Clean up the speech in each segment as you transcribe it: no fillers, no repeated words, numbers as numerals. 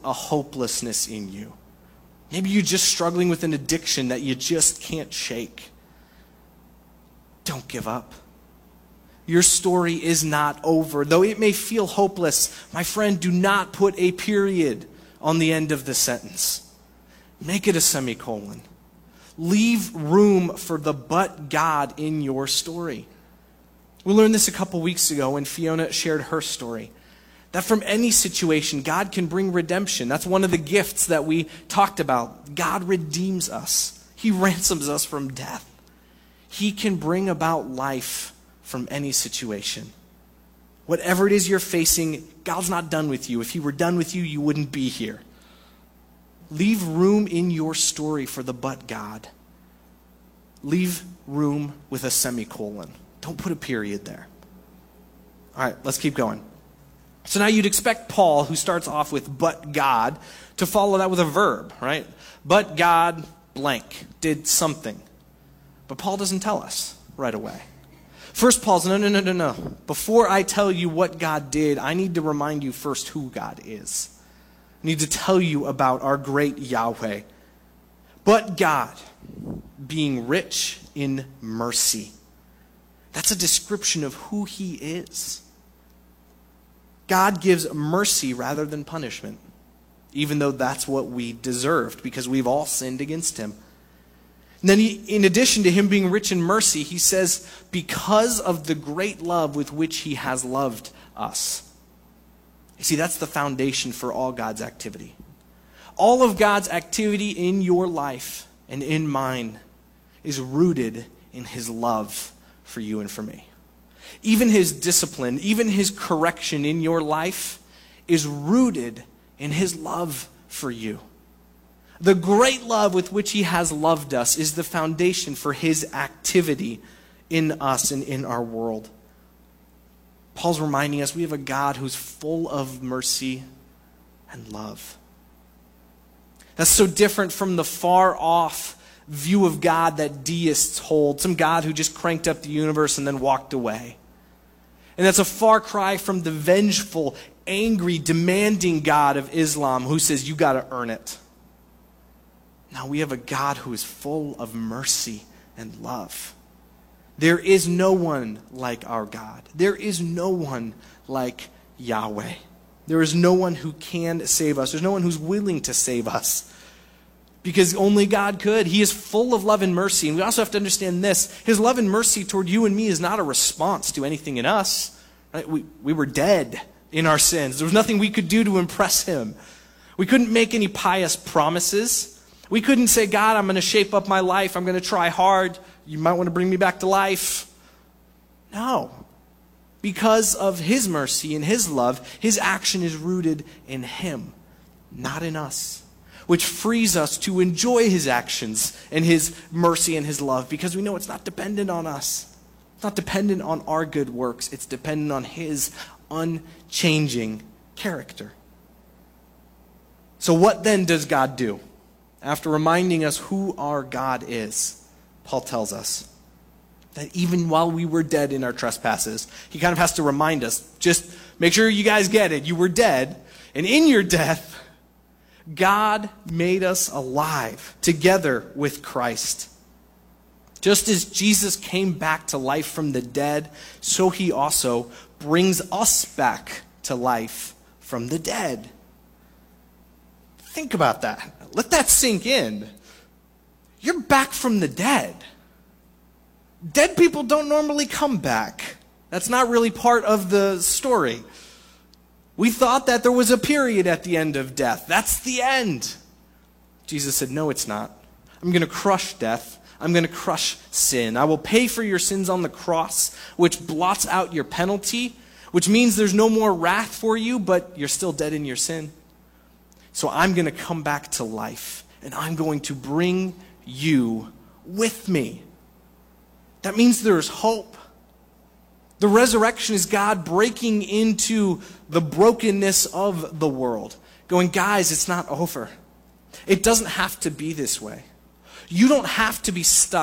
a hopelessness in you. Maybe you're just struggling with an addiction that you just can't shake. Don't give up. Your story is not over. Though it may feel hopeless, my friend, do not put a period on the end of the sentence. Make it a semicolon. Leave room for the but God in your story. We learned this a couple weeks ago when Fiona shared her story. That from any situation, God can bring redemption. That's one of the gifts that we talked about. God redeems us. He ransoms us from death. He can bring about life from any situation. Whatever it is you're facing, God's not done with you. If he were done with you, you wouldn't be here. Leave room in your story for the but God. Leave room with a semicolon. Don't put a period there. All right, let's keep going. So now you'd expect Paul, who starts off with but God, to follow that with a verb, right? But God blank did something. But Paul doesn't tell us right away. First, Paul's, no. Before I tell you what God did, I need to remind you first who God is. I need to tell you about our great Yahweh. But God, being rich in mercy. That's a description of who he is. God gives mercy rather than punishment, even though that's what we deserved because we've all sinned against him. And then in addition to him being rich in mercy, he says, because of the great love with which he has loved us. You see, that's the foundation for all God's activity. All of God's activity in your life and in mine is rooted in his love for you and for me. Even his discipline, even his correction in your life is rooted in his love for you. The great love with which he has loved us is the foundation for his activity in us and in our world. Paul's reminding us we have a God who's full of mercy and love. That's so different from the far off view of God that deists hold, some God who just cranked up the universe and then walked away. And that's a far cry from the vengeful, angry, demanding God of Islam who says you got to earn it. Now we have a God who is full of mercy and love. There is no one like our God. There is no one like Yahweh. There is no one who can save us. There's no one who's willing to save us. Because only God could. He is full of love and mercy. And we also have to understand this. His love and mercy toward you and me is not a response to anything in us. Right? We were dead in our sins. There was nothing we could do to impress him. We couldn't make any pious promises. We couldn't say, God, I'm going to shape up my life. I'm going to try hard. You might want to bring me back to life. No. Because of his mercy and his love, his action is rooted in him, not in us. Which frees us to enjoy his actions and his mercy and his love because we know it's not dependent on us. It's not dependent on our good works. It's dependent on his unchanging character. So what then does God do? After reminding us who our God is, Paul tells us that even while we were dead in our trespasses, he kind of has to remind us, just make sure you guys get it. You were dead, and in your death, God made us alive together with Christ. Just as Jesus came back to life from the dead, so he also brings us back to life from the dead. Think about that. Let that sink in. You're back from the dead. Dead people don't normally come back. That's not really part of the story. We thought that there was a period at the end of death. That's the end. Jesus said, no, it's not. I'm going to crush death. I'm going to crush sin. I will pay for your sins on the cross, which blots out your penalty, which means there's no more wrath for you, but you're still dead in your sin. So I'm going to come back to life, and I'm going to bring you with me. That means there's hope. The resurrection is God breaking into the brokenness of the world, going, guys, it's not over. It doesn't have to be this way. You don't have to be stuck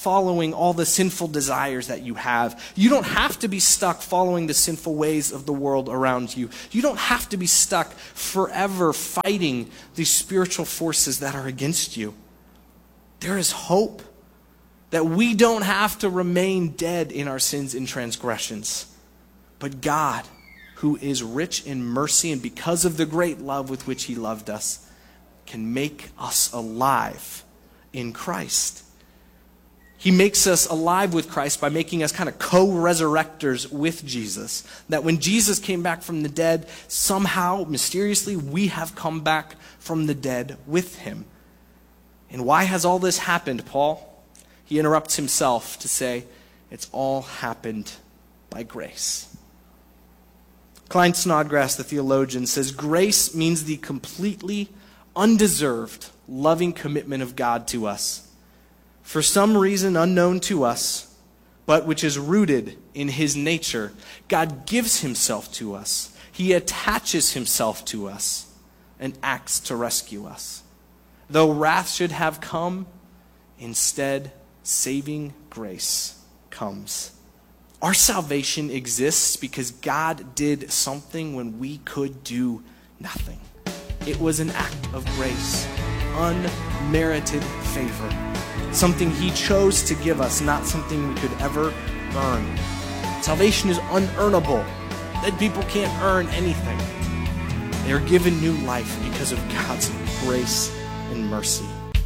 following all the sinful desires that you have. You don't have to be stuck following the sinful ways of the world around you. You don't have to be stuck forever fighting these spiritual forces that are against you. There is hope that we don't have to remain dead in our sins and transgressions. But God, who is rich in mercy and because of the great love with which he loved us, can make us alive in Christ. He makes us alive with Christ by making us kind of co-resurrectors with Jesus. That when Jesus came back from the dead, somehow, mysteriously, we have come back from the dead with him. And why has all this happened, Paul? He interrupts himself to say, it's all happened by grace. Klein Snodgrass, the theologian, says, grace means the completely undeserved, loving commitment of God to us. For some reason unknown to us, but which is rooted in his nature, God gives himself to us. He attaches himself to us and acts to rescue us. Though wrath should have come, instead, saving grace comes. Our salvation exists because God did something when we could do nothing. It was an act of grace, unmerited favor, something he chose to give us, not something we could ever earn. Salvation is unearnable. Dead people can't earn anything. They are given new life because of God's grace and mercy.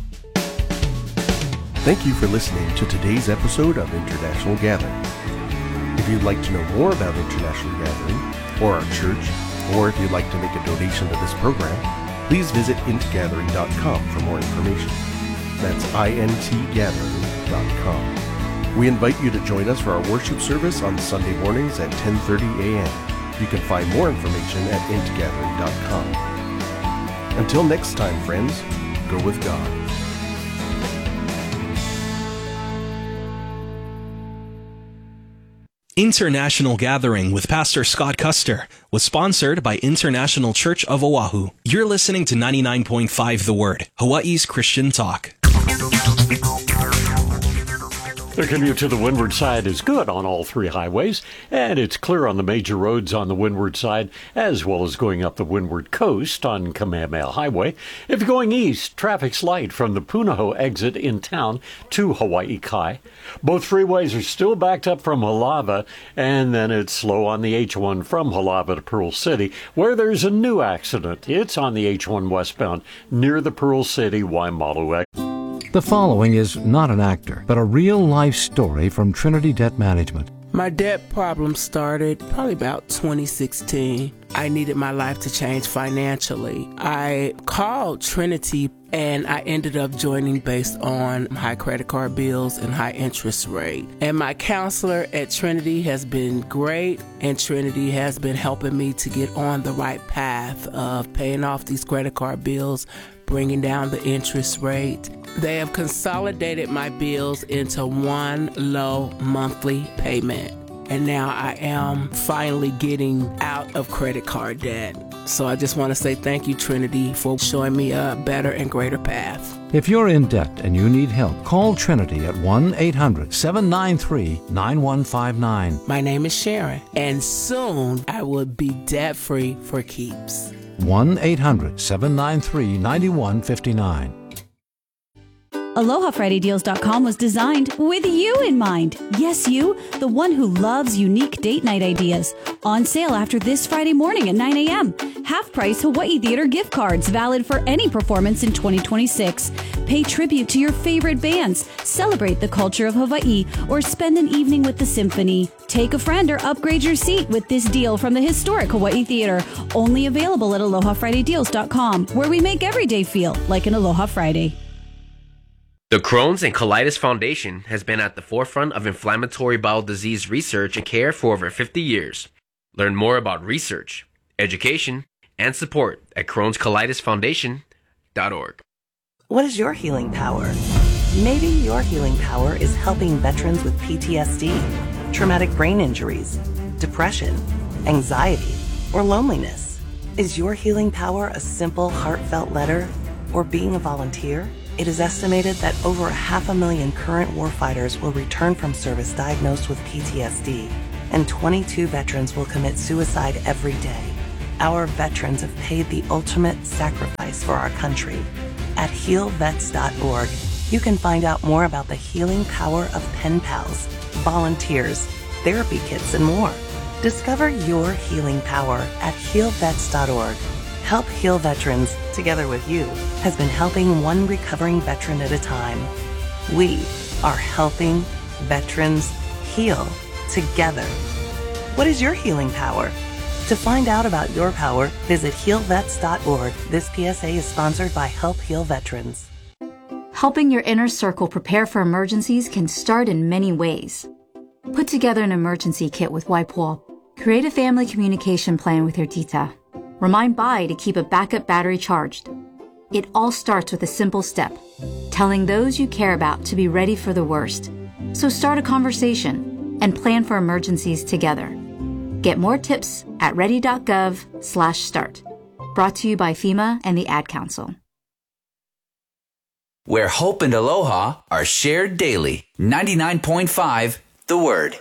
Thank you for listening to today's episode of International Gathering. If you'd like to know more about International Gathering, or our church, or if you'd like to make a donation to this program, please visit intgathering.com for more information. That's intgathering.com. We invite you to join us for our worship service on Sunday mornings at 10:30 a.m. You can find more information at intgathering.com. Until next time, friends, go with God. International Gathering with Pastor Scott Custer was sponsored by International Church of Oahu. You're listening to 99.5 The Word, Hawaii's Christian talk. The commute to the windward side is good on all three highways, and it's clear on the major roads on the windward side, as well as going up the windward coast on Kamehameha Highway. If you're going east, traffic's light from the Punahou exit in town to Hawaii Kai. Both freeways are still backed up from Halawa, and then it's slow on the H1 from Halawa to Pearl City, where there's a new accident. It's on the H1 westbound near the Pearl City Waimalu exit. The following is not an actor, but a real-life story from Trinity Debt Management. My debt problem started probably about 2016. I needed my life to change financially. I called Trinity and I ended up joining based on high credit card bills and high interest rate. And my counselor at Trinity has been great, and Trinity has been helping me to get on the right path of paying off these credit card bills, bringing down the interest rate. They have consolidated my bills into one low monthly payment. And now I am finally getting out of credit card debt. So I just want to say thank you, Trinity, for showing me a better and greater path. If you're in debt and you need help, call Trinity at 1-800-793-9159. My name is Sharon, and soon I will be debt-free for keeps. 1-800-793-9159. AlohaFridayDeals.com was designed with you in mind. Yes, you, the one who loves unique date night ideas. On sale after this Friday morning at 9 a.m. Half-price Hawaii Theater gift cards valid for any performance in 2026. Pay tribute to your favorite bands, celebrate the culture of Hawaii, or spend an evening with the symphony. Take a friend or upgrade your seat with this deal from the historic Hawaii Theater. Only available at AlohaFridayDeals.com, where we make every day feel like an Aloha Friday. The Crohn's and Colitis Foundation has been at the forefront of inflammatory bowel disease research and care for over 50 years. Learn more about research, education, and support at Crohn'sColitisFoundation.org. What is your healing power? Maybe your healing power is helping veterans with PTSD, traumatic brain injuries, depression, anxiety, or loneliness. Is your healing power a simple, heartfelt letter or being a volunteer? It is estimated that over 500,000 current warfighters will return from service diagnosed with PTSD, and 22 veterans will commit suicide every day. Our veterans have paid the ultimate sacrifice for our country. At healvets.org, you can find out more about the healing power of pen pals, volunteers, therapy kits, and more. Discover your healing power at healvets.org. Help Heal Veterans, together with you, has been helping one recovering veteran at a time. We are helping veterans heal together. What is your healing power? To find out about your power, visit healvets.org. This PSA is sponsored by Help Heal Veterans. Helping your inner circle prepare for emergencies can start in many ways. Put together an emergency kit with Wipol. Create a family communication plan with your tita. Remind Bai to keep a backup battery charged. It all starts with a simple step, telling those you care about to be ready for the worst. So start a conversation and plan for emergencies together. Get more tips at ready.gov/start. Brought to you by FEMA and the Ad Council. Where hope and aloha are shared daily. 99.5 The Word.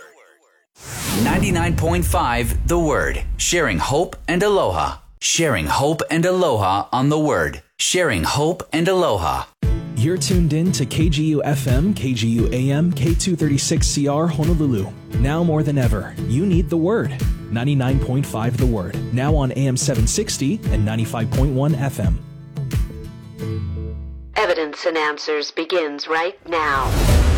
99.5 The Word. Sharing hope and aloha. Sharing hope and aloha on The Word. Sharing hope and aloha. You're tuned in to KGU FM, KGU AM, K236CR Honolulu. Now more than ever, you need The Word. 99.5 The Word. Now on AM 760 and 95.1 FM. Evidence and Answers begins right now.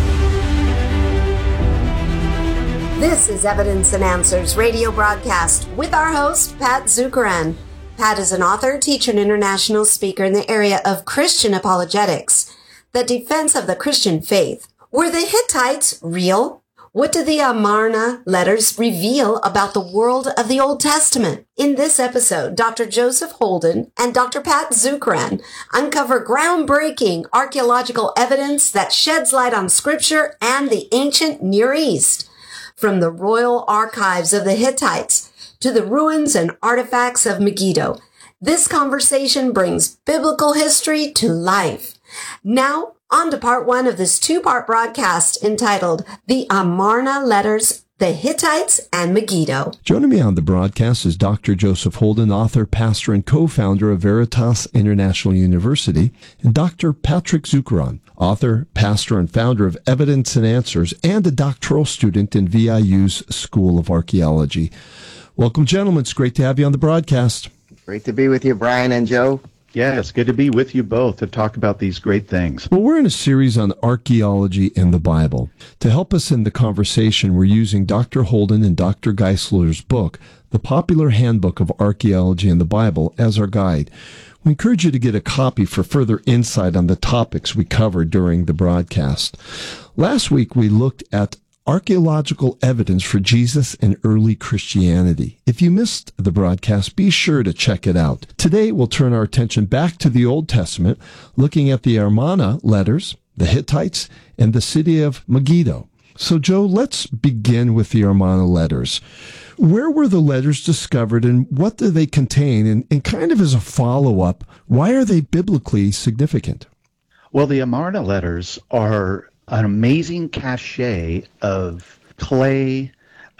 This is Evidence and Answers radio broadcast with our host, Pat Zukeran. Pat is an author, teacher, and international speaker in the area of Christian apologetics, the defense of the Christian faith. Were the Hittites real? What do the Amarna letters reveal about the world of the Old Testament? In this episode, Dr. Joseph Holden and Dr. Pat Zukeran uncover groundbreaking archaeological evidence that sheds light on Scripture and the ancient Near East. From the royal archives of the Hittites to the ruins and artifacts of Megiddo, this conversation brings biblical history to life. Now, on to part one of this two-part broadcast entitled The Amarna Letters, the Hittites and Megiddo. Joining me on the broadcast is Dr. Joseph Holden, author, pastor, and co-founder of Veritas International University, and Dr. Patrick Zukeran, author, pastor, and founder of Evidence and Answers, and a doctoral student in VIU's School of Archaeology. Welcome, gentlemen. It's great to have you on the broadcast. Great to be with you, Brian and Joe. Yeah, it's good to be with you both to talk about these great things. Well, we're in a series on archaeology and the Bible. To help us in the conversation, we're using Dr. Holden and Dr. Geisler's book, The Popular Handbook of Archaeology and the Bible, as our guide. We encourage you to get a copy for further insight on the topics we covered during the broadcast. Last week, we looked at archaeological evidence for Jesus and early Christianity. If you missed the broadcast, be sure to check it out. Today, we'll turn our attention back to the Old Testament, looking at the Amarna letters, the Hittites, and the city of Megiddo. So, Joe, let's begin with the Amarna letters. Where were the letters discovered, and what do they contain? And kind of as a follow-up, why are they biblically significant? Well, the Amarna letters are an amazing cache of clay,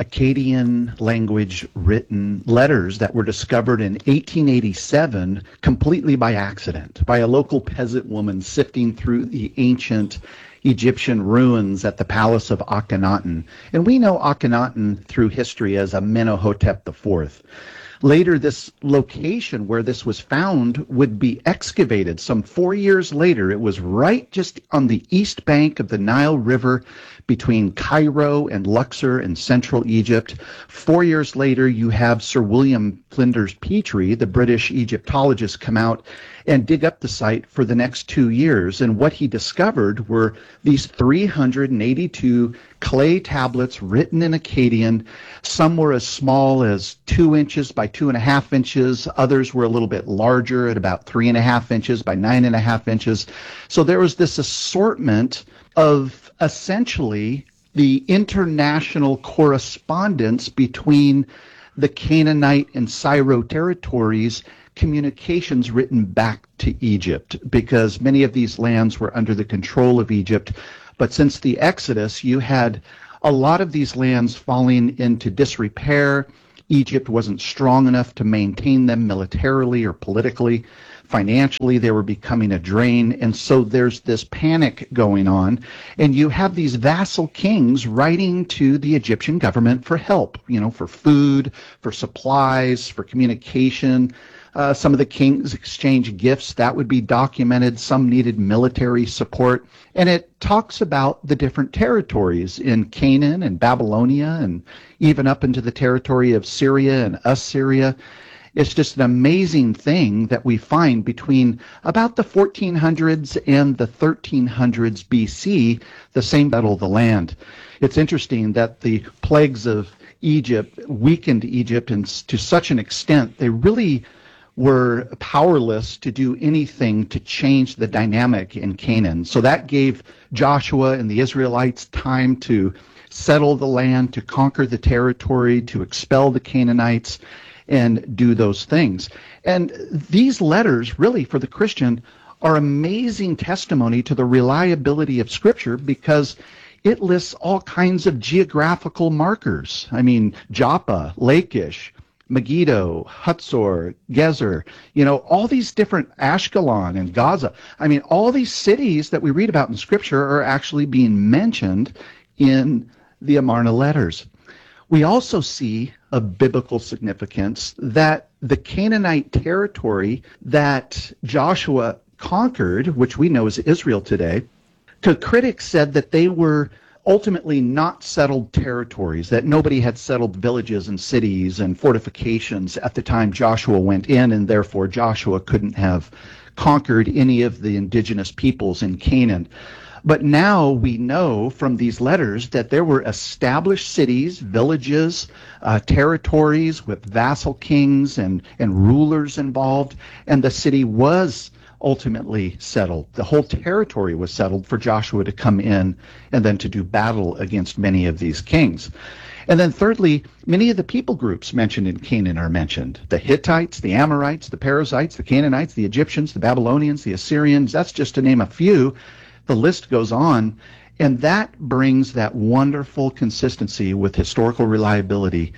Akkadian language written letters that were discovered in 1887 completely by accident by a local peasant woman sifting through the ancient Egyptian ruins at the palace of Akhenaten. And we know Akhenaten through history as Amenhotep IV. Later, this location where this was found would be excavated. Some 4 years later, it was right just on the east bank of the Nile River between Cairo and Luxor in central Egypt. 4 years later, you have Sir William Flinders Petrie, the British Egyptologist, come out and dig up the site for the next 2 years. And what he discovered were these 382 clay tablets written in Akkadian. Some were as small as 2 inches by 2.5 inches. Others were a little bit larger at about 3.5 inches by 9.5 inches. So there was this assortment of essentially the international correspondence between the Canaanite and Syro territories communications written back to Egypt because many of these lands were under the control of Egypt. But since the Exodus, you had a lot of these lands falling into disrepair. Egypt wasn't strong enough to maintain them militarily or politically. Financially, they were becoming a drain. And so there's this panic going on. And you have these vassal kings writing to the Egyptian government for help, for food, for supplies, for communication. Some of the kings exchanged gifts. That would be documented. Some needed military support. And it talks about the different territories in Canaan and Babylonia and even up into the territory of Syria and Assyria. It's just an amazing thing that we find between about the 1400s and the 1300s BC, the same battle of the land. It's interesting that the plagues of Egypt weakened Egypt and to such an extent they really were powerless to do anything to change the dynamic in Canaan. So that gave Joshua and the Israelites time to settle the land, to conquer the territory, to expel the Canaanites, and do those things. And these letters, really, for the Christian, are amazing testimony to the reliability of Scripture because it lists all kinds of geographical markers. I mean, Joppa, Lachish, Megiddo, Hatzor, Gezer, all these different, Ashkelon and Gaza. I mean, all these cities that we read about in Scripture are actually being mentioned in the Amarna letters. We also see a biblical significance that the Canaanite territory that Joshua conquered, which we know as Israel today, the critics said that they were ultimately not settled territories, that nobody had settled villages and cities and fortifications at the time Joshua went in, and therefore Joshua couldn't have conquered any of the indigenous peoples in Canaan. But now we know from these letters that there were established cities, villages, territories with vassal kings and rulers involved, and the city was ultimately settled. The whole territory was settled for Joshua to come in and then to do battle against many of these kings. And then thirdly, many of the people groups mentioned in Canaan are mentioned. The Hittites, the Amorites, the Perizzites, the Canaanites, the Egyptians, the Babylonians, the Assyrians, that's just to name a few. The list goes on, and that brings that wonderful consistency with historical reliability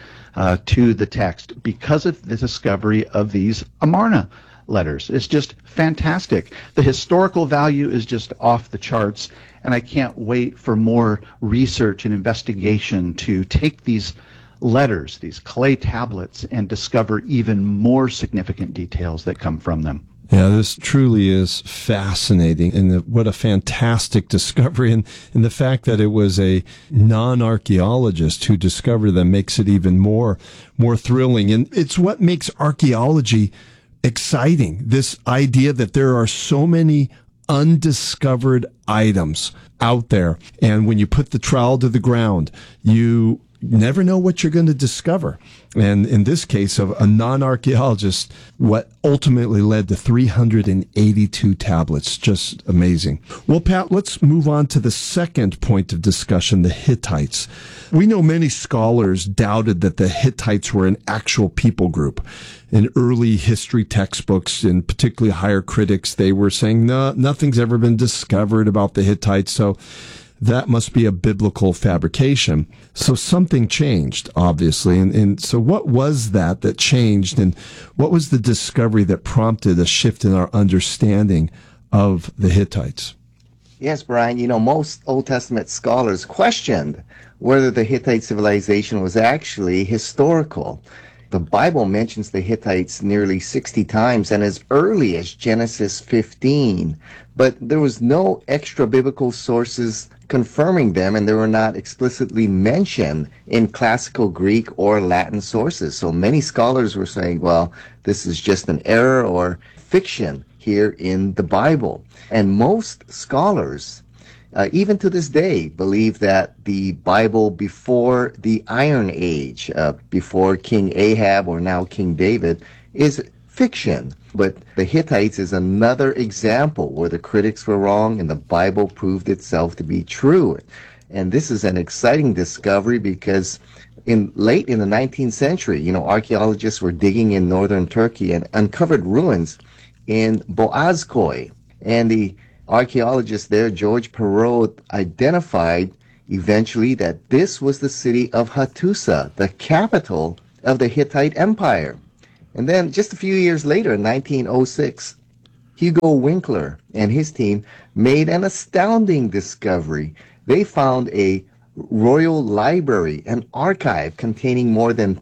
to the text because of the discovery of these Amarna letters. It's just fantastic. The historical value is just off the charts, and I can't wait for more research and investigation to take these letters, these clay tablets, and discover even more significant details that come from them. Yeah, this truly is fascinating, and what a fantastic discovery. And the fact that it was a non-archaeologist who discovered them makes it even more thrilling. And it's what makes archaeology exciting, this idea that there are so many undiscovered items out there. And when you put the trowel to the ground, you never know what you're going to discover. And in this case of a non-archaeologist, what ultimately led to 382 tablets. Just amazing. Well, Pat, let's move on to the second point of discussion, the Hittites. We know many scholars doubted that the Hittites were an actual people group. In early history textbooks, and particularly higher critics, they were saying, no, nothing's ever been discovered about the Hittites, so that must be a biblical fabrication. So something changed, obviously. And so what was that changed, and what was the discovery that prompted a shift in our understanding of the Hittites? Yes, Brian, most Old Testament scholars questioned whether the Hittite civilization was actually historical. The Bible mentions the Hittites nearly 60 times and as early as Genesis 15, but there was no extra biblical sources confirming them, and they were not explicitly mentioned in classical Greek or Latin sources. So many scholars were saying, well, this is just an error or fiction here in the Bible. And most scholars, even to this day, believe that the Bible before the Iron Age, before King Ahab or now King David, is fiction. But the Hittites is another example where the critics were wrong and the Bible proved itself to be true. And this is an exciting discovery because late in the 19th century, archaeologists were digging in northern Turkey and uncovered ruins in Boğazköy. And the archaeologist there, George Perrault, identified eventually that this was the city of Hattusa, the capital of the Hittite Empire. And then just a few years later, in 1906, Hugo Winkler and his team made an astounding discovery. They found a royal library, an archive containing more than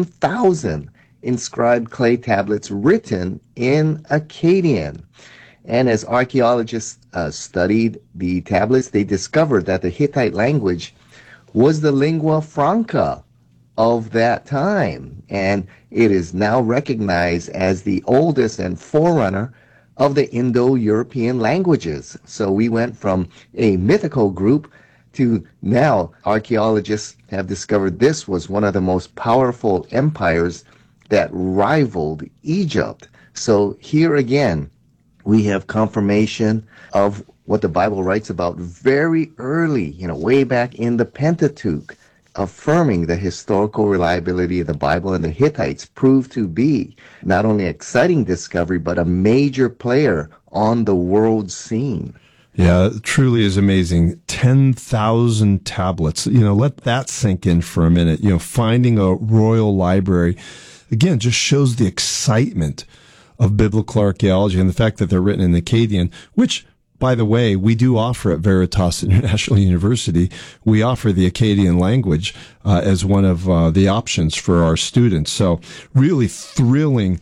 10,000 inscribed clay tablets written in Akkadian. And as archaeologists studied the tablets, they discovered that the Hittite language was the lingua franca of that time. And it is now recognized as the oldest and forerunner of the Indo-European languages. So we went from a mythical group to now archaeologists have discovered this was one of the most powerful empires that rivaled Egypt. So here again, we have confirmation of what the Bible writes about very early, way back in the Pentateuch, affirming the historical reliability of the Bible, and the Hittites proved to be not only an exciting discovery, but a major player on the world scene. Yeah, it truly is amazing. 10,000 tablets. Let that sink in for a minute. Finding a royal library, again, just shows the excitement of biblical archaeology and the fact that they're written in Akkadian, which, by the way, we do offer at Veritas International University. We offer the Akkadian language as one of the options for our students. So really thrilling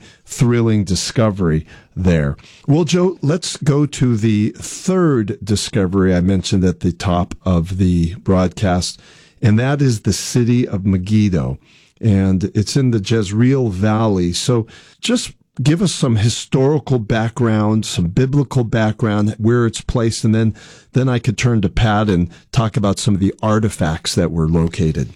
discovery there. Well, Joe, let's go to the third discovery I mentioned at the top of the broadcast, and that is the city of Megiddo. And it's in the Jezreel Valley. So just give us some historical background, some biblical background, where it's placed, and then I could turn to Pat and talk about some of the artifacts that were located.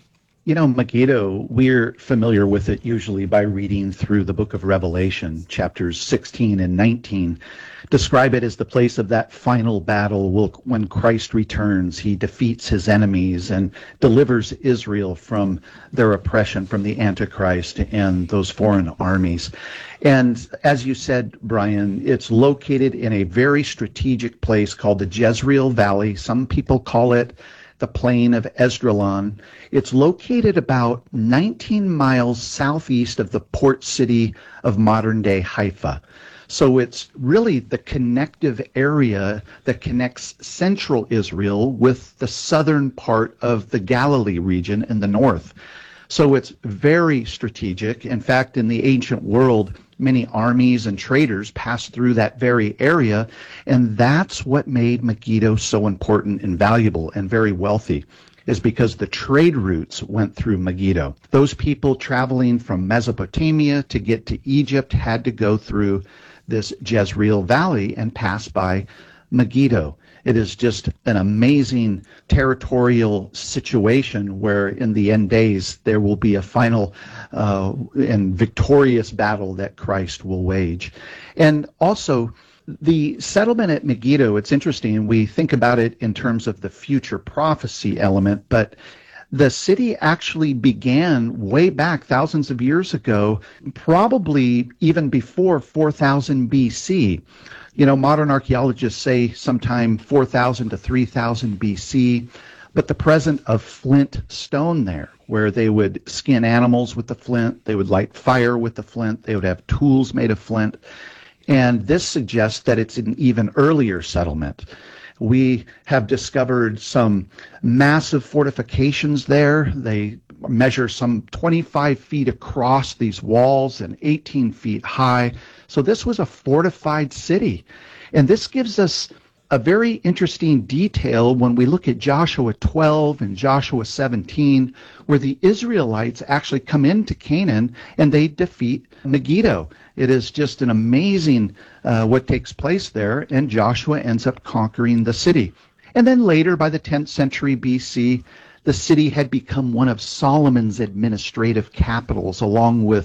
Megiddo, we're familiar with it usually by reading through the book of Revelation, chapters 16 and 19. Describe it as the place of that final battle when Christ returns. He defeats his enemies and delivers Israel from their oppression from the Antichrist and those foreign armies. And as you said, Brian, it's located in a very strategic place called the Jezreel Valley. Some people call it the plain of Esdraelon. It's located about 19 miles southeast of the port city of modern-day Haifa. So it's really the connective area that connects central Israel with the southern part of the Galilee region in the north. So it's very strategic. In fact, in the ancient world, many armies and traders passed through that very area, and that's what made Megiddo so important and valuable and very wealthy, is because the trade routes went through Megiddo. Those people traveling from Mesopotamia to get to Egypt had to go through this Jezreel Valley and pass by Megiddo. It is just an amazing territorial situation where in the end days there will be a final and victorious battle that Christ will wage. And also, the settlement at Megiddo, it's interesting, we think about it in terms of the future prophecy element, but the city actually began way back thousands of years ago, probably even before 4000 BC. Modern archaeologists say sometime 4000 to 3000 BC, but the presence of flint stone there, where they would skin animals with the flint, they would light fire with the flint, they would have tools made of flint, and this suggests that it's an even earlier settlement. We have discovered some massive fortifications there. They measure some 25 feet across these walls and 18 feet high. So this was a fortified city. And this gives us a very interesting detail when we look at Joshua 12 and Joshua 17, where the Israelites actually come into Canaan and they defeat Megiddo. It is just an amazing what takes place there, and Joshua ends up conquering the city. And then later, by the 10th century BC, the city had become one of Solomon's administrative capitals, along with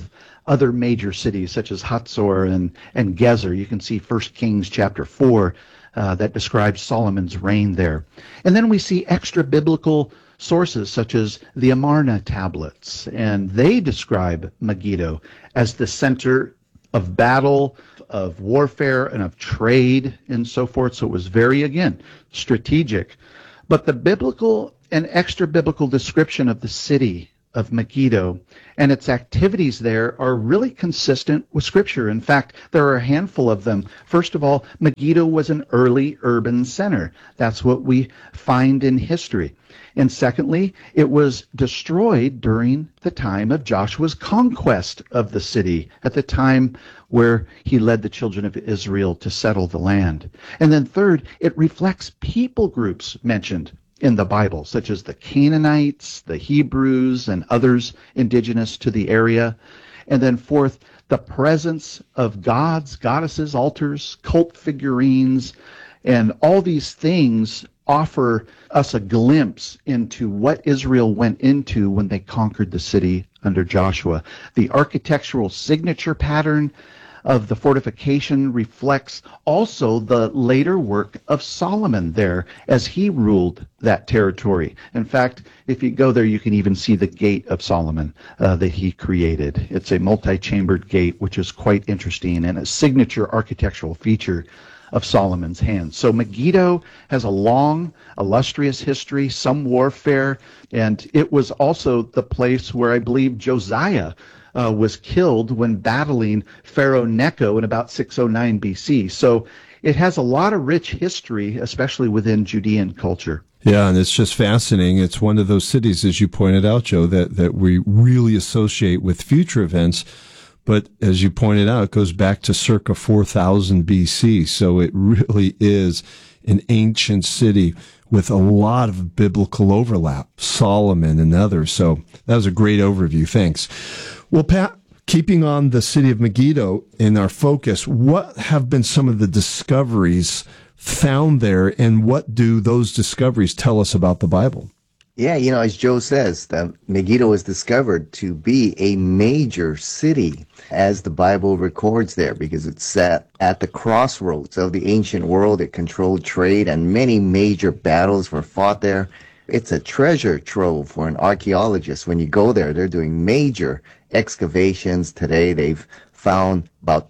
other major cities such as Hatzor and Gezer. You can see 1 Kings chapter 4 that describes Solomon's reign there. And then we see extra biblical sources such as the Amarna tablets, and they describe Megiddo as the center of battle, of warfare, and of trade, and so forth. So it was very, again, strategic. But the biblical and extra-biblical description of the city of Megiddo and its activities there are really consistent with Scripture. In fact, there are a handful of them. First of all, Megiddo was an early urban center. That's what we find in history. And secondly, it was destroyed during the time of Joshua's conquest of the city, at the time where he led the children of Israel to settle the land. And then third, it reflects people groups mentioned in the Bible, such as the Canaanites, the Hebrews, and others indigenous to the area. And then fourth, the presence of gods, goddesses, altars, cult figurines, and all these things offer us a glimpse into what Israel went into when they conquered the city under Joshua. The architectural signature pattern of the fortification reflects also the later work of Solomon there as he ruled that territory. In fact, if you go there, you can even see the gate of Solomon that he created. It's a multi-chambered gate, which is quite interesting and a signature architectural feature of Solomon's hand. So Megiddo has a long, illustrious history, some warfare, and it was also the place where I believe Josiah was killed when battling Pharaoh Necho in about 609 BC. So it has a lot of rich history, especially within Judean culture. Yeah, and it's just fascinating. It's one of those cities, as you pointed out, Joe, that we really associate with future events. But as you pointed out, it goes back to circa 4000 BC. So it really is an ancient city with a lot of biblical overlap, Solomon and others. So that was a great overview. Thanks. Well, Pat, keeping on the city of Megiddo in our focus, what have been some of the discoveries found there, and what do those discoveries tell us about the Bible? Yeah, as Joe says, Megiddo was discovered to be a major city, as the Bible records there, because it sat at the crossroads of the ancient world. It controlled trade, and many major battles were fought there. It's a treasure trove for an archaeologist. When you go there, they're doing major excavations today. They've found about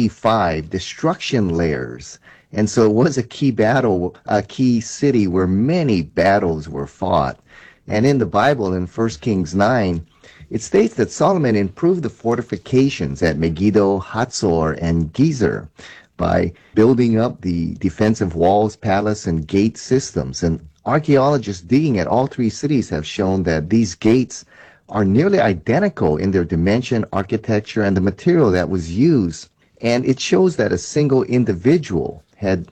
25 destruction layers. And so it was a key city where many battles were fought. And in the Bible, in 1 Kings 9, it states that Solomon improved the fortifications at Megiddo, Hatzor, and Gezer by building up the defensive walls, palace, and gate systems. And archaeologists digging at all three cities have shown that these gates are nearly identical in their dimension, architecture, and the material that was used. And it shows that a single individual had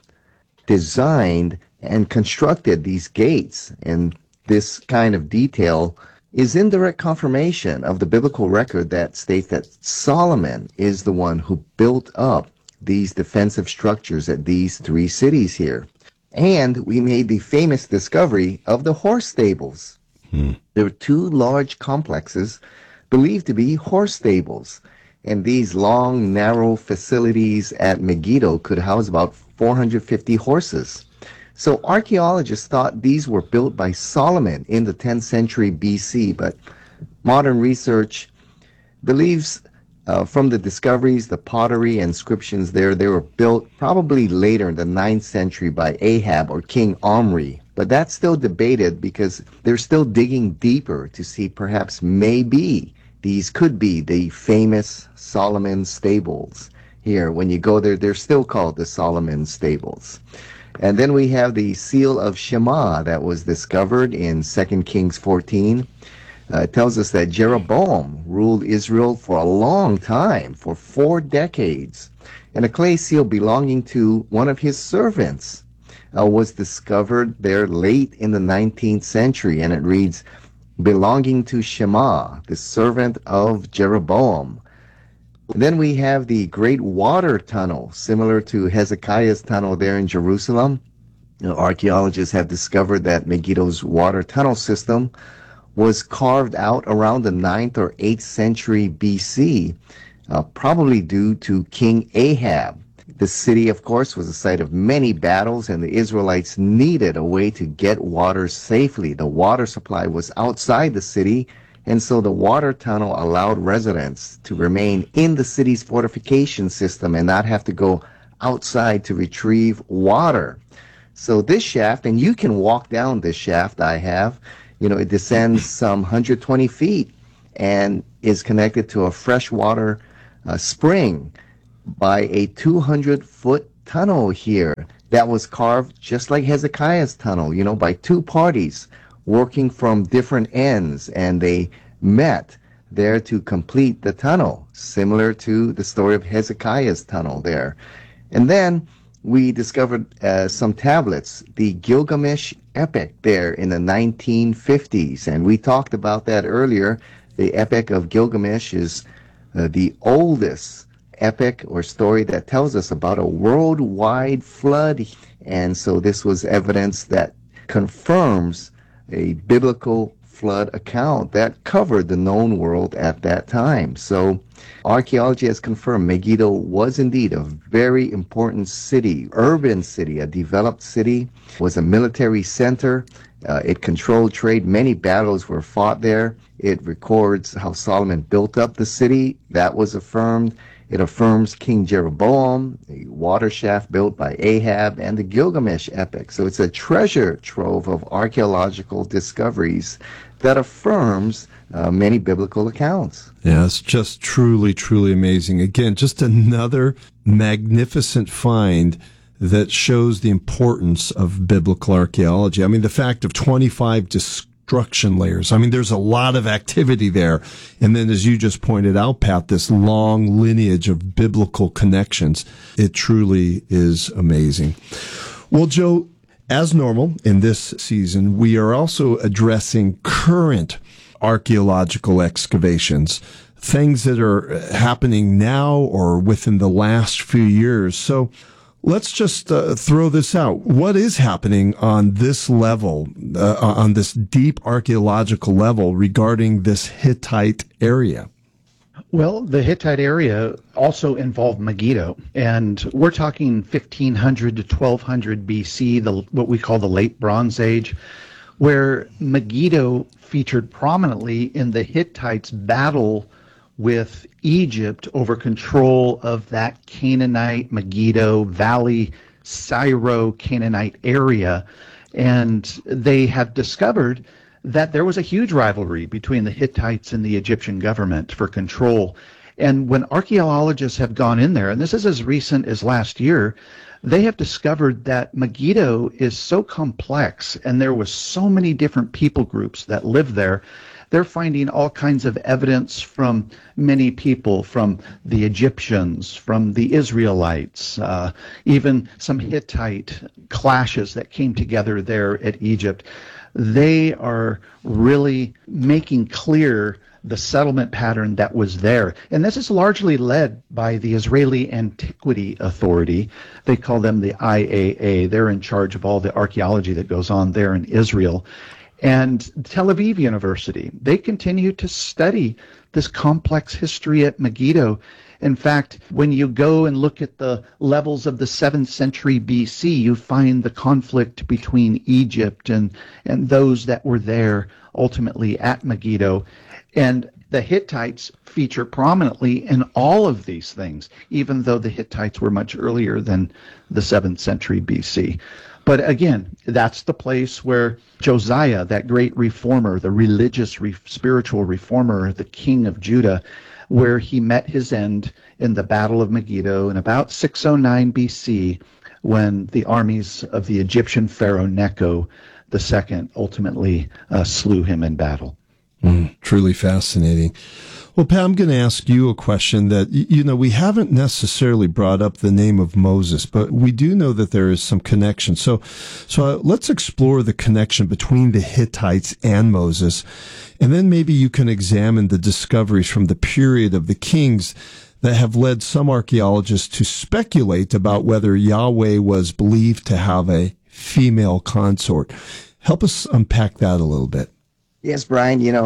designed and constructed these gates. And this kind of detail is indirect confirmation of the biblical record that states that Solomon is the one who built up these defensive structures at these three cities here. And we made the famous discovery of the horse stables. There were two large complexes believed to be horse stables. And these long, narrow facilities at Megiddo could house about 450 horses. So archaeologists thought these were built by Solomon in the 10th century BC, but modern research believes from the discoveries, the pottery and inscriptions there, they were built probably later in the 9th century by Ahab or King Omri. But that's still debated because they're still digging deeper to see perhaps maybe these could be the famous Solomon stables. Here, when you go there, they're still called the Solomon stables. And then we have the seal of Shema that was discovered in 2 Kings 14. It tells us that Jeroboam ruled Israel for a long time, for 4 decades. And a clay seal belonging to one of his servants was discovered there late in the 19th century. And it reads, belonging to Shema, the servant of Jeroboam. Then we have the Great Water Tunnel, similar to Hezekiah's tunnel there in Jerusalem. Archaeologists have discovered that Megiddo's water tunnel system was carved out around the 9th or 8th century BC probably due to King Ahab. The city, of course, was the site of many battles, and the Israelites needed a way to get water safely. The water supply was outside the city, and so the water tunnel allowed residents to remain in the city's fortification system and not have to go outside to retrieve water. So this shaft, and you can walk down this shaft I have, it descends some 120 feet and is connected to a freshwater spring by a 200-foot tunnel here that was carved just like Hezekiah's tunnel, by two parties working from different ends, and they met there to complete the tunnel, similar to the story of Hezekiah's tunnel there. And then we discovered some tablets, the Gilgamesh epic there in the 1950s, and we talked about that earlier. The Epic of Gilgamesh is the oldest epic or story that tells us about a worldwide flood, and so this was evidence that confirms a biblical flood account that covered the known world at that time. So archaeology has confirmed Megiddo was indeed a very important city, urban city, a developed city, was a military center. It controlled trade. Many battles were fought there. It records how Solomon built up the city. That was affirmed. It affirms King Jeroboam, the water shaft built by Ahab, and the Gilgamesh epic. So it's a treasure trove of archaeological discoveries that affirms many biblical accounts. Yeah, it's just truly, truly amazing. Again, just another magnificent find that shows the importance of biblical archaeology. I mean, the fact of 25 destruction layers. I mean, there's a lot of activity there. And then, as you just pointed out, Pat, this long lineage of biblical connections. It truly is amazing. Well, Joe, as normal in this season, we are also addressing current archaeological excavations, things that are happening now or within the last few years. So let's just throw this out. What is happening on this level, on this deep archaeological level regarding this Hittite area? Well, the Hittite area also involved Megiddo, and we're talking 1500 to 1200 BC, what we call the Late Bronze Age, where Megiddo featured prominently in the Hittites' battle with Egypt over control of that Canaanite, Megiddo Valley, Syro-Canaanite area. And they have discovered that there was a huge rivalry between the Hittites and the Egyptian government for control. And when archaeologists have gone in there, and this is as recent as last year, they have discovered that Megiddo is so complex and there was so many different people groups that lived there. They're finding all kinds of evidence from many people, from the Egyptians, from the Israelites, even some Hittite clashes that came together there at Egypt. They are really making clear the settlement pattern that was there. And this is largely led by the Israeli Antiquity Authority. They call them the IAA. They're in charge of all the archaeology that goes on there in Israel. And Tel Aviv University, they continue to study this complex history at Megiddo. In fact, when you go and look at the levels of the 7th century BC, you find the conflict between Egypt and those that were there ultimately at Megiddo. And the Hittites feature prominently in all of these things, even though the Hittites were much earlier than the 7th century BC. But again, that's the place where Josiah, that great reformer, the religious, spiritual reformer, the king of Judah, where he met his end in the Battle of Megiddo in about 609 BC, when the armies of the Egyptian pharaoh Necho II ultimately slew him in battle. Truly fascinating. Well, Pat, I'm going to ask you a question that, we haven't necessarily brought up the name of Moses, but we do know that there is some connection. So let's explore the connection between the Hittites and Moses, and then maybe you can examine the discoveries from the period of the kings that have led some archaeologists to speculate about whether Yahweh was believed to have a female consort. Help us unpack that a little bit. Yes, Brian,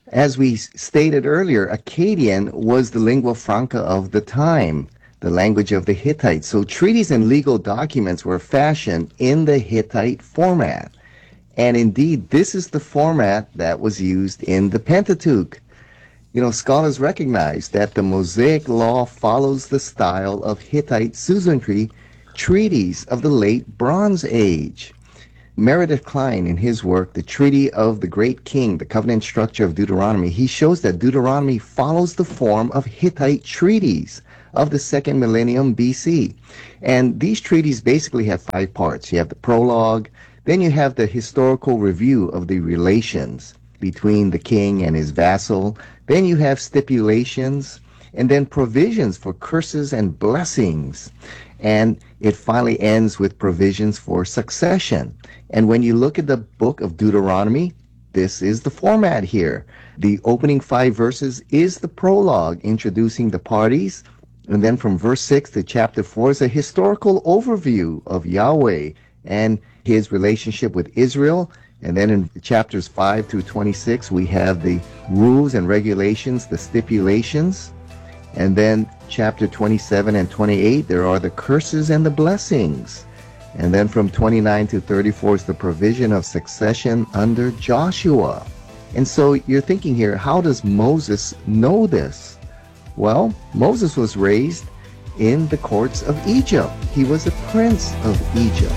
As we stated earlier, Akkadian was the lingua franca of the time, the language of the Hittites. So treaties and legal documents were fashioned in the Hittite format. And indeed, this is the format that was used in the Pentateuch. You know, scholars recognize that the Mosaic Law follows the style of Hittite suzerainty treaties of the late Bronze Age. Meredith Kline, in his work, The Treaty of the Great King, the Covenant Structure of Deuteronomy, he shows that Deuteronomy follows the form of Hittite treaties of the second millennium BC. And these treaties basically have 5 parts. You have the prologue, then you have the historical review of the relations between the king and his vassal, then you have stipulations, and then provisions for curses and blessings. And it finally ends with provisions for succession. And when you look at the book of Deuteronomy, this is the format here. The opening 5 verses is the prologue introducing the parties. And then from verse 6 to chapter 4 is a historical overview of Yahweh and his relationship with Israel. And then in chapters 5 through 26, we have the rules and regulations, the stipulations. And then chapter 27 and 28, there are the curses and the blessings. And then from 29 to 34 is the provision of succession under Joshua. And so you're thinking here, how does Moses know this? Well, Moses was raised in the courts of Egypt. He was a prince of Egypt.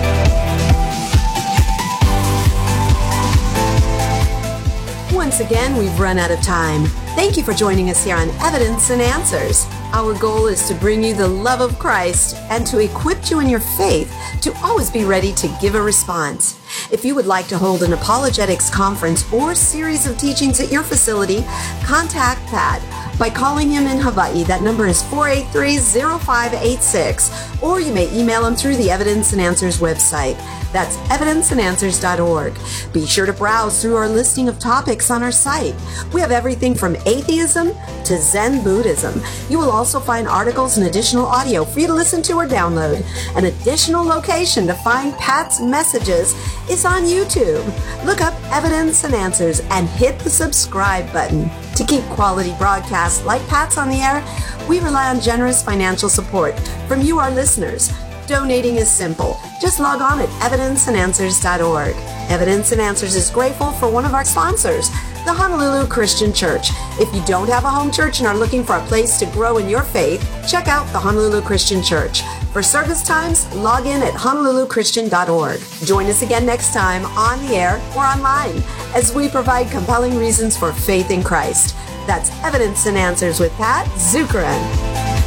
Once again, we've run out of time. Thank you for joining us here on Evidence and Answers. Our goal is to bring you the love of Christ and to equip you in your faith to always be ready to give a response. If you would like to hold an apologetics conference or series of teachings at your facility, contact Pat by calling him in Hawaii. That number is 483-0586, or you may email him through the Evidence and Answers website. That's evidenceandanswers.org. Be sure to browse through our listing of topics on our site. We have everything from atheism to Zen Buddhism. You will also find articles and additional audio for you to listen to or download. An additional location to find Pat's messages is on YouTube. Look up Evidence and Answers and hit the subscribe button. To keep quality broadcasts like Pat's on the air, we rely on generous financial support from you, our listeners. Donating is simple. Just log on at evidenceandanswers.org. Evidence and Answers is grateful for one of our sponsors, the Honolulu Christian Church. If you don't have a home church and are looking for a place to grow in your faith, check out the Honolulu Christian Church. For service times, log in at honoluluchristian.org. Join us again next time on the air or online as we provide compelling reasons for faith in Christ. That's Evidence and Answers with Pat Zukeran.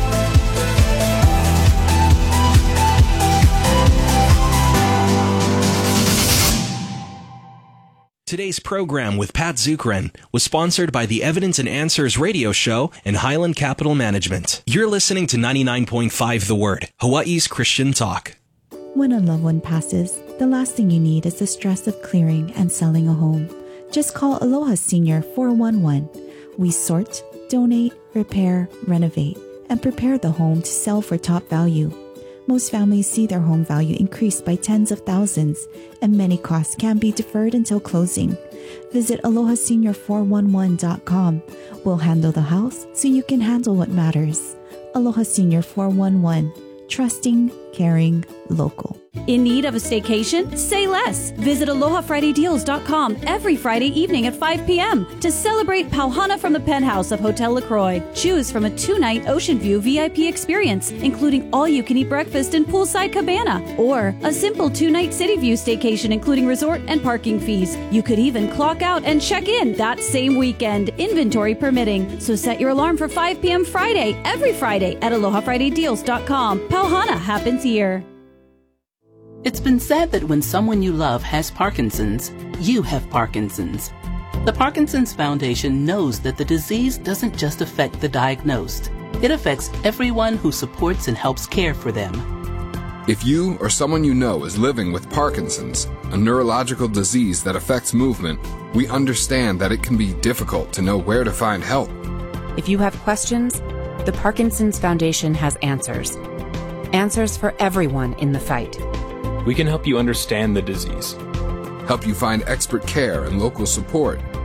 Today's program with Pat Zukeran was sponsored by the Evidence and Answers radio show and Highland Capital Management. You're listening to 99.5 The Word, Hawaii's Christian talk. When a loved one passes, the last thing you need is the stress of clearing and selling a home. Just call Aloha Senior 411. We sort, donate, repair, renovate, and prepare the home to sell for top value. Most families see their home value increase by tens of thousands, and many costs can be deferred until closing. Visit AlohaSenior411.com. We'll handle the house so you can handle what matters. Aloha Senior 411. Trusting, caring, local. In need of a staycation? Say less. Visit AlohaFridayDeals.com every Friday evening at 5 p.m. to celebrate Pauhana from the penthouse of Hotel LaCroix. Choose from a 2-night Ocean View VIP experience, including all-you-can-eat breakfast and poolside cabana, or a simple 2-night City View staycation, including resort and parking fees. You could even clock out and check in that same weekend, inventory permitting. So set your alarm for 5 p.m. Friday, every Friday at AlohaFridayDeals.com. Pauhana happens here. It's been said that when someone you love has Parkinson's, you have Parkinson's. The Parkinson's Foundation knows that the disease doesn't just affect the diagnosed. It affects everyone who supports and helps care for them. If you or someone you know is living with Parkinson's, a neurological disease that affects movement, we understand that it can be difficult to know where to find help. If you have questions, the Parkinson's Foundation has answers. Answers for everyone in the fight. We can help you understand the disease, help you find expert care and local support,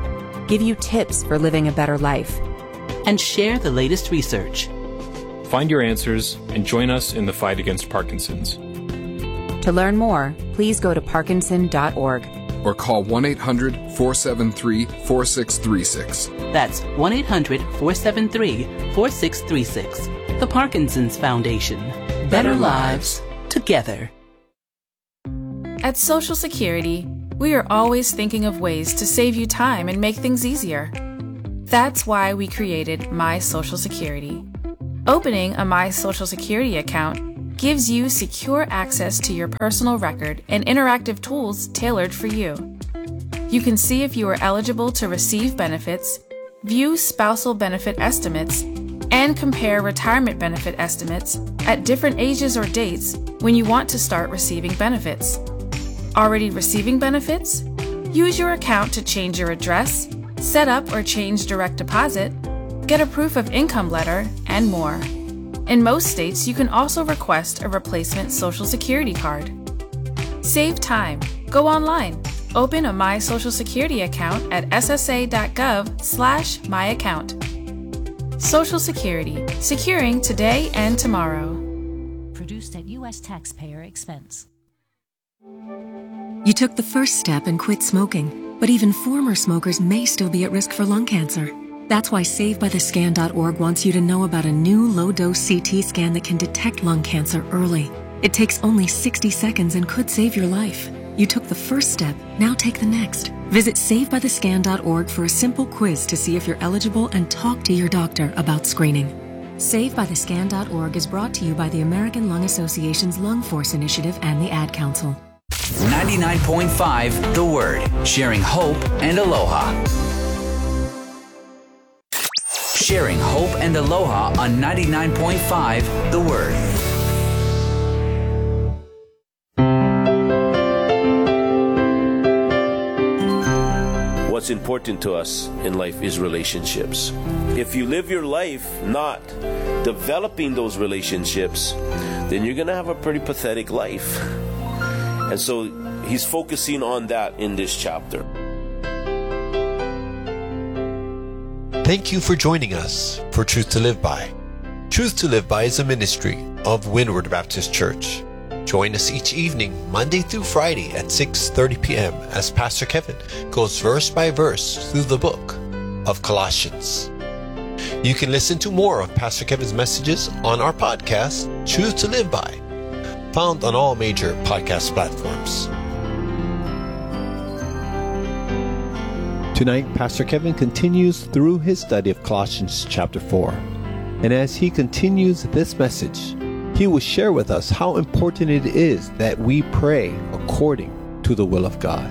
give you tips for living a better life, and share the latest research. Find your answers and join us in the fight against Parkinson's. To learn more, please go to parkinson.org. Or call 1-800-473-4636. That's 1-800-473-4636. The Parkinson's Foundation. Better lives together. At Social Security, we are always thinking of ways to save you time and make things easier. That's why we created My Social Security. Opening a My Social Security account gives you secure access to your personal record and interactive tools tailored for you. You can see if you are eligible to receive benefits, view spousal benefit estimates, and compare retirement benefit estimates at different ages or dates when you want to start receiving benefits. Already receiving benefits? Use your account to change your address, set up or change direct deposit, get a proof of income letter, and more. In most states, you can also request a replacement Social Security card. Save time. Go online. Open a My Social Security account at ssa.gov/myaccount. Social Security. Securing today and tomorrow. Produced at U.S. taxpayer expense. You took the first step and quit smoking, but even former smokers may still be at risk for lung cancer. That's why SaveByTheScan.org wants you to know about a new low-dose CT scan that can detect lung cancer early. It takes only 60 seconds and could save your life. You took the first step, now take the next. Visit SaveByTheScan.org for a simple quiz to see if you're eligible and talk to your doctor about screening. SaveByTheScan.org is brought to you by the American Lung Association's Lung Force Initiative and the Ad Council. 99.5 The Word, sharing hope and aloha. Sharing hope and aloha on 99.5 The Word. What's important to us in life is relationships. If you live your life not developing those relationships, then you're going to have a pretty pathetic life. And so he's focusing on that in this chapter. Thank you for joining us for Truth to Live By. Truth to Live By is a ministry of Windward Baptist Church. Join us each evening, Monday through Friday at 6:30 p.m. as Pastor Kevin goes verse by verse through the book of Colossians. You can listen to more of Pastor Kevin's messages on our podcast, Truth to Live By, found on all major podcast platforms. Tonight, Pastor Kevin continues through his study of Colossians chapter 4. And as he continues this message, he will share with us how important it is that we pray according to the will of God.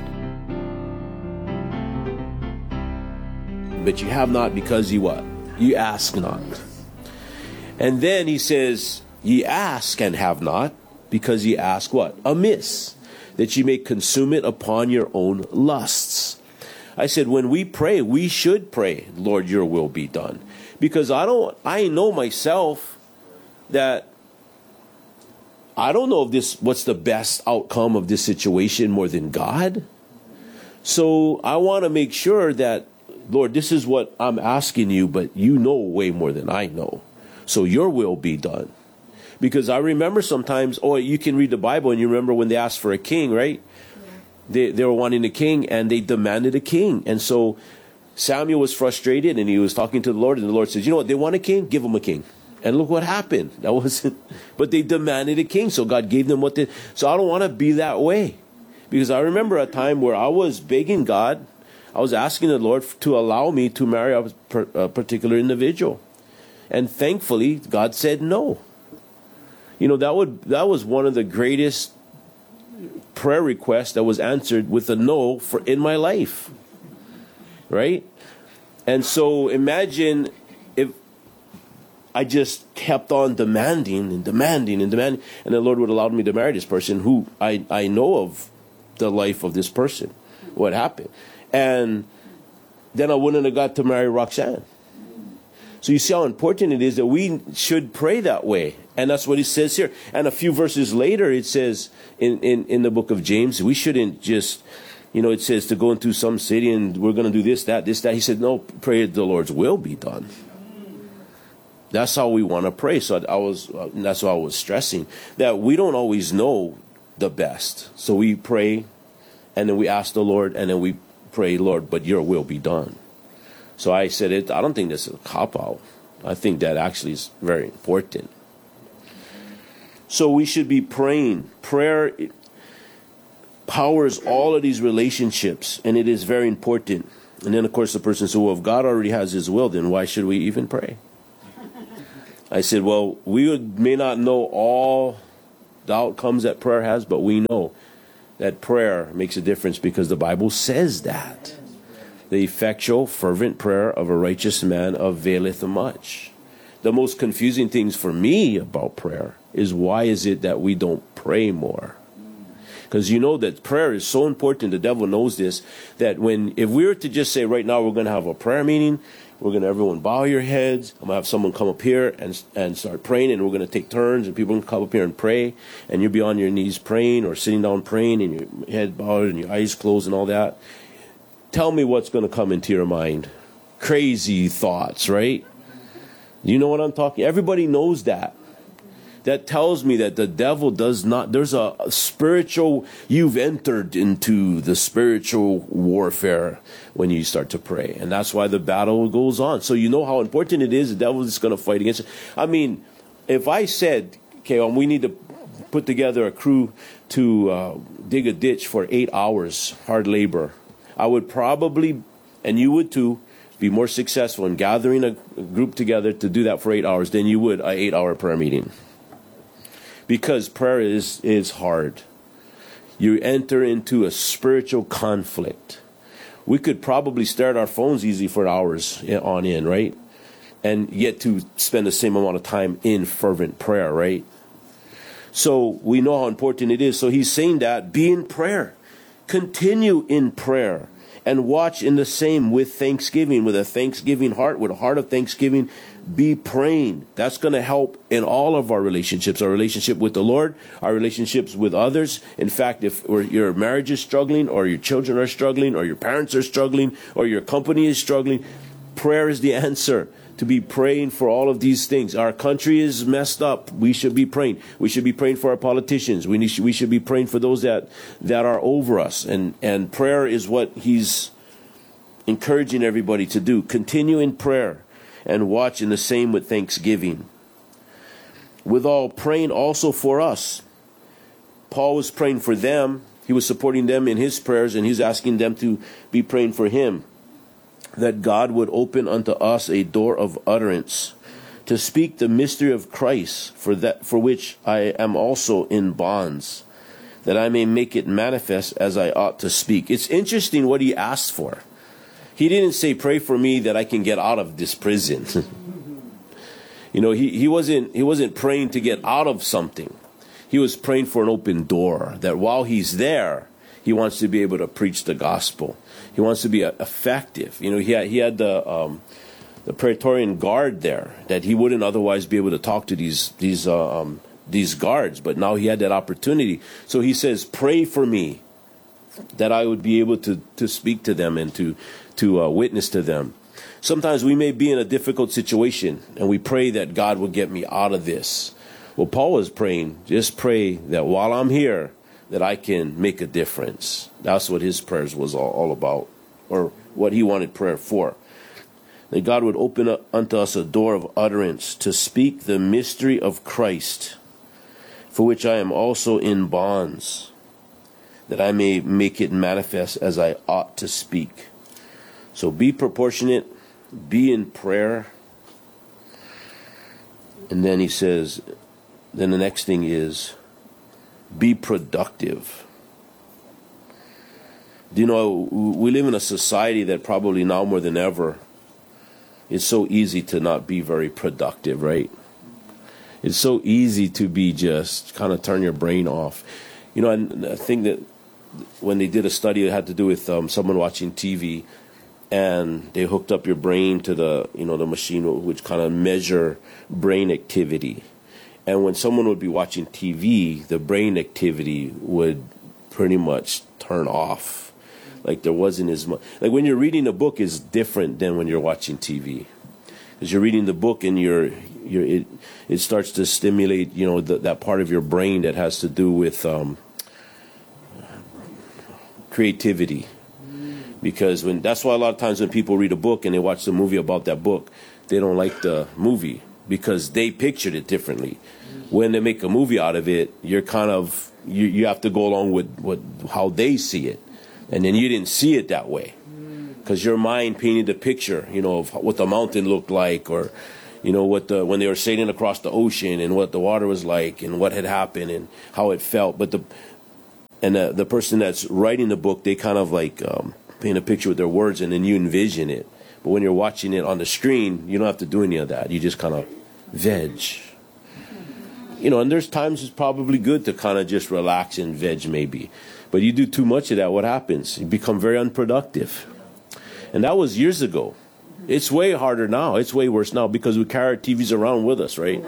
But you have not because you what? You ask not. And then he says, ye ask and have not, because ye ask what? Amiss, that ye may consume it upon your own lusts. I said, when we pray, we should pray, Lord, your will be done. Because I know myself that I don't know if what's the best outcome of this situation more than God. So I want to make sure that, Lord, this is what I'm asking you, but you know way more than I know. So your will be done. Because I remember sometimes, you can read the Bible and you remember when they asked for a king, right? They were wanting a king and they demanded a king. And so Samuel was frustrated and he was talking to the Lord, and the Lord says, you know what, they want a king? Give them a king. And look what happened. But they demanded a king, so God gave them so I don't want to be that way. Because I remember a time where I was begging God, I was asking the Lord to allow me to marry a particular individual. And thankfully, God said no. You know, that was one of the greatest prayer requests that was answered with a no in my life. Right? And so imagine if I just kept on demanding, and the Lord would allow me to marry this person who I know of the life of this person, what happened. And then I wouldn't have got to marry Roxanne. So you see how important it is that we should pray that way. And that's what he says here. And a few verses later, it says in the book of James, we shouldn't just, it says to go into some city and we're going to do this, that. He said, no, pray the Lord's will be done. That's how we want to pray. So that's why I was stressing that we don't always know the best. So we pray, and then we ask the Lord, and then we pray, Lord, but your will be done. So I said I don't think this is a cop-out. I think that actually is very important. So we should be praying. Prayer powers all of these relationships, and it is very important. And then, of course, the person said, well, if God already has his will, then why should we even pray? I said, well, we may not know all the outcomes that prayer has, but we know that prayer makes a difference because the Bible says that. The effectual, fervent prayer of a righteous man availeth much. The most confusing things for me about prayer is why is it that we don't pray more? Because you know that prayer is so important, the devil knows this, that if we were to just say right now we're going to have a prayer meeting, we're going to everyone bow your heads, I'm going to have someone come up here and start praying, and we're going to take turns, and people can come up here and pray, and you'll be on your knees praying or sitting down praying, and your head bowed and your eyes closed and all that. Tell me what's going to come into your mind. Crazy thoughts, right? You know what I'm talking? Everybody knows that. That tells me that the devil does not, there's a spiritual, you've entered into the spiritual warfare when you start to pray. And that's why the battle goes on. So you know how important it is. The devil is going to fight against it. I mean, if I said, okay, well, we need to put together a crew to dig a ditch for 8 hours, hard labor, I would probably, and you would too, be more successful in gathering a group together to do that for 8 hours than you would an 8-hour prayer meeting. Because prayer is hard. You enter into a spiritual conflict. We could probably stare at our phones easy for hours on end, right? And yet to spend the same amount of time in fervent prayer, right? So we know how important it is. So he's saying that, be in prayer. Continue in prayer. And watch in the same with thanksgiving, with a thanksgiving heart, with a heart of thanksgiving, be praying. That's going to help in all of our relationships, our relationship with the Lord, our relationships with others. In fact, if your marriage is struggling, or your children are struggling, or your parents are struggling, or your company is struggling, prayer is the answer. To be praying for all of these things. Our country is messed up. We should be praying. We should be praying for our politicians. We should be praying for those that are over us. And prayer is what he's encouraging everybody to do. Continue in prayer and watch in the same with thanksgiving. Withal, praying also for us. Paul was praying for them. He was supporting them in his prayers, and he's asking them to be praying for him. That God would open unto us a door of utterance to speak the mystery of Christ, for which I am also in bonds, that I may make it manifest as I ought to speak. It's interesting what he asked for. He didn't say, pray for me that I can get out of this prison. He wasn't praying to get out of something. He was praying for an open door, that while he's there, he wants to be able to preach the gospel. He wants to be effective. He had the Praetorian Guard there that he wouldn't otherwise be able to talk to these guards, but now he had that opportunity. So he says, "Pray for me that I would be able to speak to them and to witness to them." Sometimes we may be in a difficult situation, and we pray that God will get me out of this. Well, Paul was praying, just pray that while I'm here, that I can make a difference. That's what his prayers was all about, or what he wanted prayer for. That God would open up unto us a door of utterance to speak the mystery of Christ, for which I am also in bonds, that I may make it manifest as I ought to speak. So be proportionate, be in prayer. And then he says, then the next thing is, be productive. We live in a society that probably now more than ever, it's so easy to not be very productive, right? It's so easy to be just kind of turn your brain off. And I think that when they did a study, it had to do with someone watching TV, and they hooked up your brain to the machine which kind of measure brain activity. And when someone would be watching TV, the brain activity would pretty much turn off. like there wasn't as much. Like when you're reading a book is different than when you're watching TV, because you're reading the book and it starts to stimulate, you know, that part of your brain that has to do with creativity. Because that's why a lot of times when people read a book and they watch the movie about that book, they don't like the movie because they pictured it differently. When they make a movie out of it, you're kind of you have to go along with how they see it, and then you didn't see it that way because your mind painted a picture, you know, of what the mountain looked like, or you know when they were sailing across the ocean and what the water was like and what had happened and how it felt. But the person that's writing the book, they kind of like paint a picture with their words, and then you envision it. But when you're watching it on the screen, you don't have to do any of that. You just kind of veg. You know, and there's times it's probably good to kind of just relax and veg maybe. But you do too much of that, what happens? You become very unproductive. And that was years ago. It's way harder now. It's way worse now because we carry our TVs around with us, right?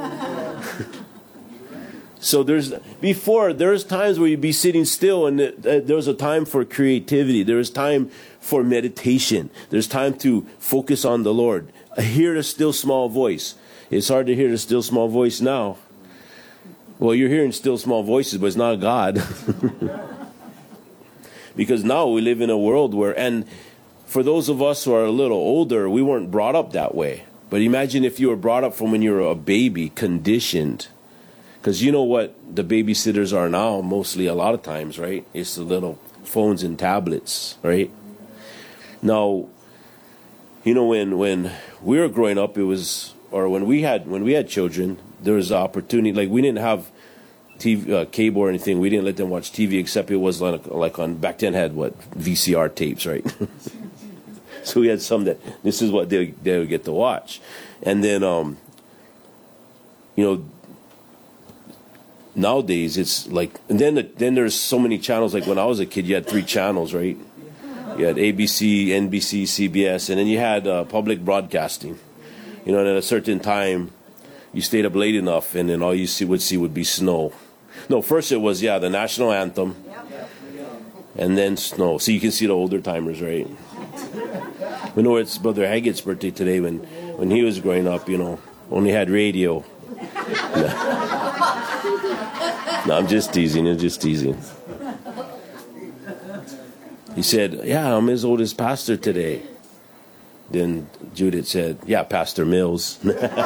So there's times where you'd be sitting still, and there's a time for creativity. There's time for meditation. There's time to focus on the Lord. Hear the still small voice. It's hard to hear the still small voice now. Well, you're hearing still small voices, but it's not God. Because now we live in a world where, and for those of us who are a little older, we weren't brought up that way. But imagine if you were brought up from when you were a baby, conditioned. Because you know what the babysitters are now, mostly a lot of times, right? It's the little phones and tablets, right? Now, you know, when we were growing up, it was, or when we had children, there was opportunity. Like we didn't have TV, cable or anything. We didn't let them watch TV, except it was like on back then had VCR tapes, right? So we had some that this is what they would get to watch, and then you know. Nowadays, it's like, and then there's so many channels. Like when I was a kid, you had 3 channels, right? You had ABC, NBC, CBS, and then you had public broadcasting. You know, and at a certain time, you stayed up late enough, and then all you would see would be snow. No, first it was, the national anthem, and then snow. So you can see the older timers, right? We know it's Brother Haggett's birthday today. When he was growing up, you know, only had radio. No, I'm just teasing. He said, I'm his oldest pastor today. Then Judith said, Pastor Mills. No, he's not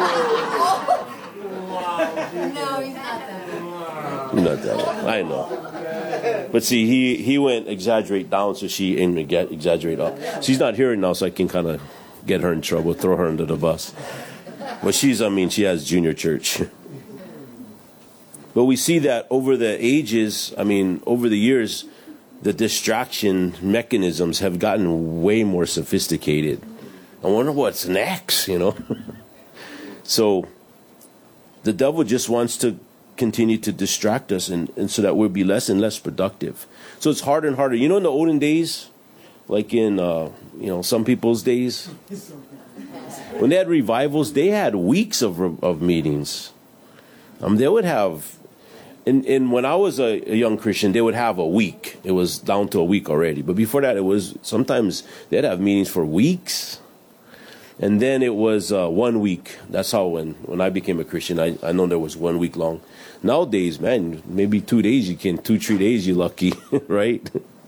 that. You're not that one. I know. But see, he went exaggerate down, so she aimed to exaggerate up. She's not here now, so I can kind of get her in trouble, throw her under the bus. But she has junior church. But we see that over the ages, over the years, the distraction mechanisms have gotten way more sophisticated. I wonder what's next, you know? So the devil just wants to continue to distract us and so that we'll be less and less productive. So it's harder and harder. You know, in the olden days, like in, some people's days, when they had revivals, they had weeks of meetings. They would have... And when I was a young Christian, they would have a week. It was down to a week already. But before that, it was sometimes they'd have meetings for weeks. And then it was 1 week. That's how when I became a Christian, I know there was 1 week long. Nowadays, man, maybe 2 days 2-3 days, you're lucky, right?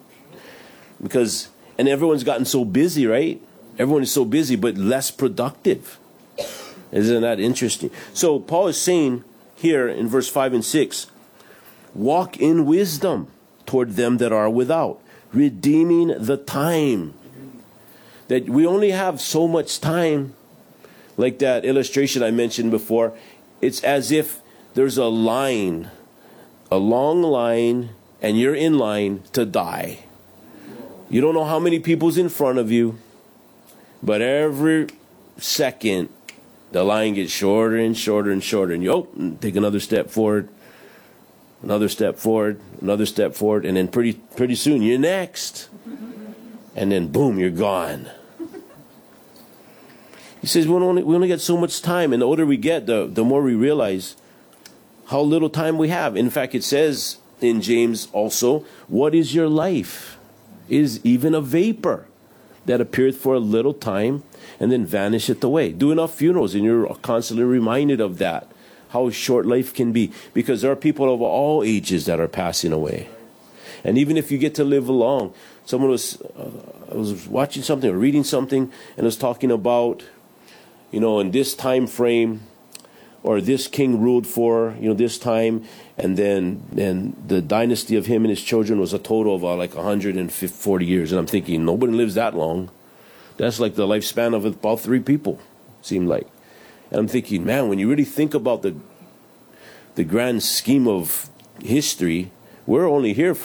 And everyone's gotten so busy, right? Everyone is so busy, but less productive. Isn't that interesting? So Paul is saying here in verse 5 and 6, walk in wisdom toward them that are without, redeeming the time. That we only have so much time. Like that illustration I mentioned before, it's as if there's a line, a long line, and you're in line to die. You don't know how many people's in front of you, but every second, the line gets shorter and shorter and shorter. And you take another step forward, another step forward, another step forward, and then pretty soon you're next. And then boom, you're gone. He says we only get so much time, and the older we get, the more we realize how little time we have. In fact, it says in James also, what is your life? is even a vapor that appeareth for a little time and then vanisheth away. Do enough funerals and you're constantly reminded of that, how short life can be, because there are people of all ages that are passing away. And even if you get to live long, I was watching something or reading something, and it was talking about, in this time frame, or this king ruled for, this time, and then the dynasty of him and his children was a total of like 140 years. And I'm thinking, nobody lives that long. That's like the lifespan of about 3 people, seemed like. And I'm thinking, man, when you really think about the grand scheme of history, we're only here for